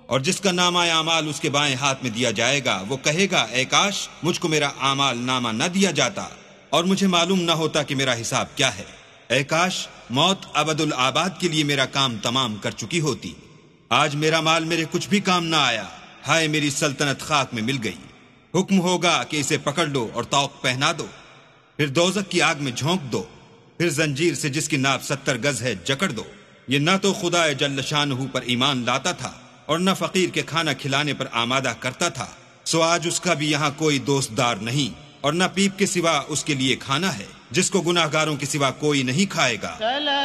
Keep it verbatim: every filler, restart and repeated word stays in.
और जिसका नामा आमाल उसके बाएं हाथ में दिया जाएगा वो कहेगा, ऐ काश मुझको मेरा आमाल नामा न दिया जाता और मुझे मालूम न होता कि मेरा हिसाब क्या है। ऐ काश मौत अबदुल आबाद के लिए मेरा काम तमाम कर चुकी होती। आज मेरा माल मेरे कुछ भी काम ना आया। हाय मेरी सल्तनत खाक में मिल गई। हुक्म होगा कि इसे पकड़ लो और तौक पहना दो, फिर दोजक की आग में झोंक दो, फिर जंजीर से जिसकी नाप सत्तर गज है जकड़ दो। ये न तो खुदा जल्ल शानहू पर ईमान लाता था और न फकीर के खाना खिलाने पर आमादा करता था। सो आज उसका भी यहाँ कोई दोस्तदार नहीं और न पीप के सिवा उसके लिए खाना है, जिसको गुनाहगारों के सिवा कोई नहीं खाएगा।